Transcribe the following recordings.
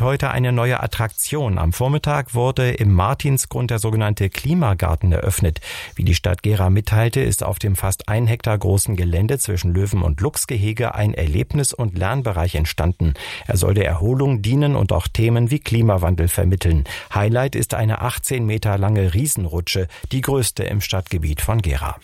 heute eine neue Attraktion. Am Vormittag wurde im Martinsgrund der sogenannte Klimagarten eröffnet. Wie die Stadt Gera mitteilte, ist auf dem fast 1 Hektar großen Gelände zwischen Löwen- und Luchsgehege ein Erlebnis- und Lernbereich entstanden. Er soll der Erholung dienen und auch Themen wie Klimawandel vermitteln. Highlight ist eine 18 Meter lange Riesenrutsche, die größte im Stadtgebiet von Gera.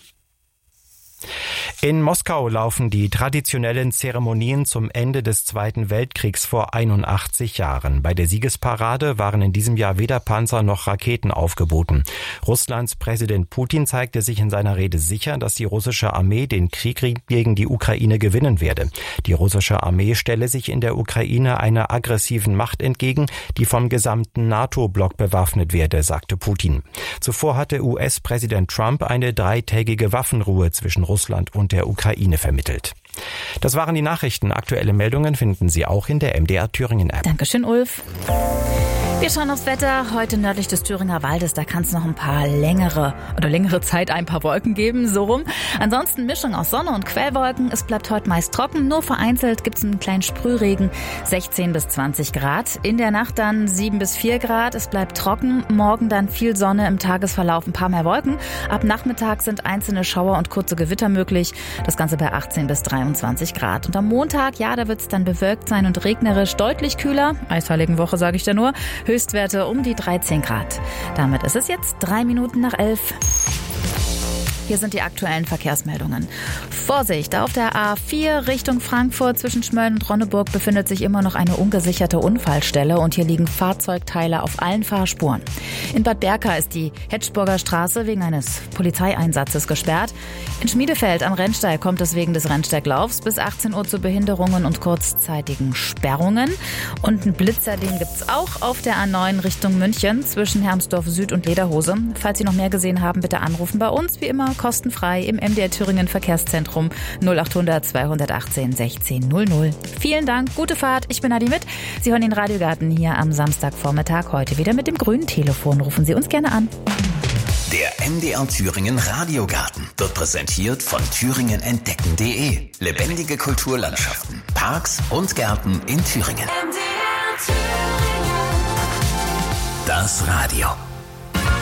In Moskau laufen die traditionellen Zeremonien zum Ende des Zweiten Weltkriegs vor 81 Jahren. Bei der Siegesparade waren in diesem Jahr weder Panzer noch Raketen aufgeboten. Russlands Präsident Putin zeigte sich in seiner Rede sicher, dass die russische Armee den Krieg gegen die Ukraine gewinnen werde. Die russische Armee stelle sich in der Ukraine einer aggressiven Macht entgegen, die vom gesamten NATO-Block bewaffnet werde, sagte Putin. Zuvor hatte US-Präsident Trump eine 3-tägige Waffenruhe zwischen Russland und der Ukraine vermittelt. Das waren die Nachrichten. Aktuelle Meldungen finden Sie auch in der MDR Thüringen App. Dankeschön, Ulf. Wir schauen aufs Wetter. Heute nördlich des Thüringer Waldes, da kann es noch längere Zeit ein paar Wolken geben, so rum. Ansonsten Mischung aus Sonne und Quellwolken. Es bleibt heute meist trocken, nur vereinzelt gibt es einen kleinen Sprühregen, 16 bis 20 Grad. In der Nacht dann 7 bis 4 Grad, es bleibt trocken. Morgen dann viel Sonne, im Tagesverlauf ein paar mehr Wolken. Ab Nachmittag sind einzelne Schauer und kurze Gewitter möglich. Das Ganze bei 18 bis 23 Grad. Und am Montag, ja, da wird es dann bewölkt sein und regnerisch, deutlich kühler. Eisheiligenwoche, sage ich da nur. Höchstwerte um die 13 Grad. Damit ist es jetzt 3 Minuten nach 11. Hier sind die aktuellen Verkehrsmeldungen. Vorsicht, auf der A4 Richtung Frankfurt zwischen Schmölln und Ronneburg befindet sich immer noch eine ungesicherte Unfallstelle und hier liegen Fahrzeugteile auf allen Fahrspuren. In Bad Berka ist die Hetschburger Straße wegen eines Polizeieinsatzes gesperrt. In Schmiedefeld am Rennsteig kommt es wegen des Rennsteiglaufs bis 18 Uhr zu Behinderungen und kurzzeitigen Sperrungen. Und einen Blitzer, den gibt's auch auf der A9 Richtung München zwischen Hermsdorf Süd und Lederhose. Falls Sie noch mehr gesehen haben, bitte anrufen bei uns, wie immer kostenfrei im MDR Thüringen Verkehrszentrum 0800 218 16 00. Vielen Dank, gute Fahrt, ich bin Adi Mitt. Sie hören den Radiogarten hier am Samstagvormittag, heute wieder mit dem grünen Telefon. Rufen Sie uns gerne an. Der MDR Thüringen Radiogarten wird präsentiert von thüringenentdecken.de. Lebendige Kulturlandschaften, Parks und Gärten in Thüringen. Das Radio.